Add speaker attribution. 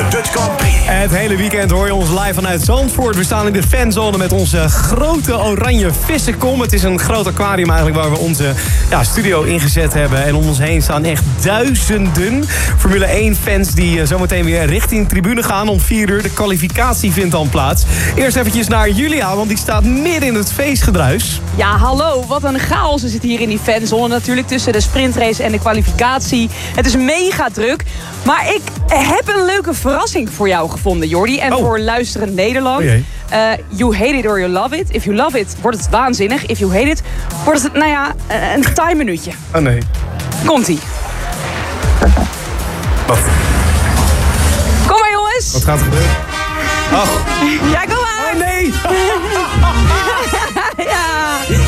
Speaker 1: Dutch Grand Prix.
Speaker 2: Het hele weekend hoor je ons live vanuit Zandvoort. We staan in de fanzone met onze grote oranje vissenkom. Het is een groot aquarium eigenlijk waar we onze studio ingezet hebben. En om ons heen staan echt duizenden Formule 1 fans die zometeen weer richting tribune gaan. Om 4 uur. De kwalificatie vindt dan plaats. Eerst eventjes naar Julia, want die staat midden in het feestgedruis.
Speaker 3: Ja, hallo. Wat een chaos is het hier in die fanzone. Natuurlijk tussen de sprintrace en de kwalificatie. Het is mega druk. Maar ik heb een leuke verrassing voor jou gevonden, Jordi. En voor luisterend Nederland. You hate it or you love it. If you love it, wordt het waanzinnig. If you hate it, wordt het, een time minuutje.
Speaker 2: Oh nee.
Speaker 3: Komt-ie.
Speaker 2: Wat?
Speaker 3: Kom maar, jongens.
Speaker 2: Wat gaat er gebeuren? Ach.
Speaker 3: Ja, kom maar.
Speaker 2: Oh nee.
Speaker 3: Ja.